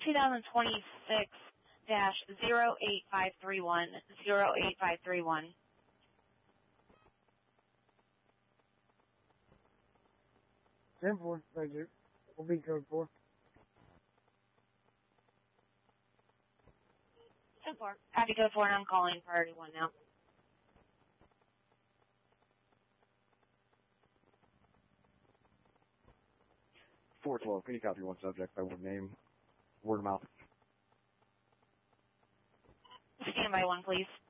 2026-08531, 08531. 10-4, thank you. We'll be code 4. 10-4. Copy code 4, and I'm calling priority 1 now. Can you copy one subject by one name, word of mouth? Stand by 1, please.